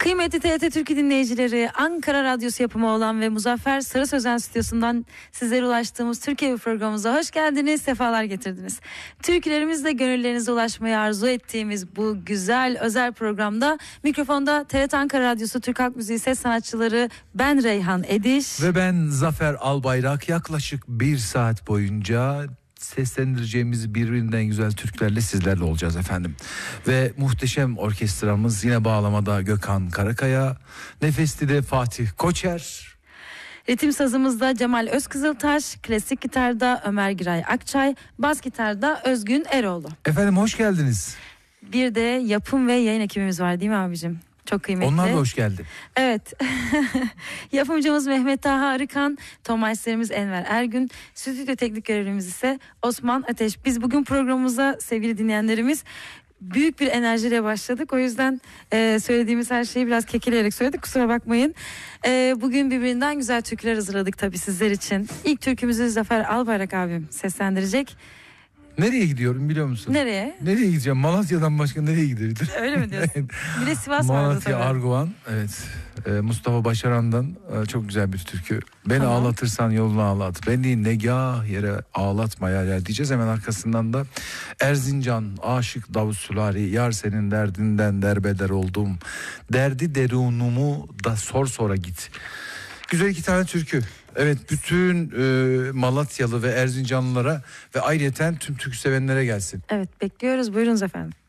Kıymetli TRT Türkiye dinleyicileri, Ankara Radyosu yapımı olan ve Muzaffer Sarı Sözen stüdyosundan sizlere ulaştığımız Türkiye programımıza hoş geldiniz, sefalar getirdiniz. Türkülerimizle gönüllerinize ulaşmayı arzu ettiğimiz bu güzel özel programda mikrofonda TRT Ankara Radyosu Türk Halk Müziği ses sanatçıları ben Reyhan Ediş ve ben Zafer Albayrak. Yaklaşık 1 saat boyunca seslendireceğimiz birbirinden güzel türkülerle sizlerle olacağız efendim. Ve muhteşem orkestramız yine bağlamada Gökhan Karakaya, nefesti de Fatih Koçer. Ritim sazımızda Cemal Özkızıltaş, klasik gitarda Ömer Giray Akçay, bas gitarda Özgün Eroğlu. Efendim hoş geldiniz. Bir de yapım ve yayın ekibimiz var değil mi abicim? Çok kıymetli. Onlar da hoş geldi. Evet. Yapımcımız Mehmet Taha Arıkan, tomaçlarımız Enver Ergün, stüdyo teknik görevlimiz ise Osman Ateş. Biz bugün programımıza sevgili dinleyenlerimiz büyük bir enerjiyle başladık. O yüzden söylediğimiz her şeyi biraz kekeleyerek söyledik. Kusura bakmayın. Bugün birbirinden güzel türküler hazırladık tabii sizler için. İlk türkümüzü Zafer Albayrak abim seslendirecek. Nereye gidiyorum biliyor musun? Nereye? Nereye gideceğim? Malatya'dan başka nereye gidilir? Öyle mi diyorsun? Bir de Sivas vardı Malatya tabii. Arguvan, evet. Mustafa Başaran'dan çok güzel bir türkü. Beni Tamam. Ağlatırsan yolunu ağlat. Beni negah yere ağlatmaya yer diyeceğiz. Hemen arkasından da Erzincan, aşık Davut Sülari, yar senin derdinden derbeder oldum. Derdi derunumu da sor sonra git. Güzel 2 tane türkü. Evet, bütün Malatyalı ve Erzincanlılara ve ayrıyeten tüm türkü sevenlere gelsin. Evet, bekliyoruz. Buyurunuz efendim.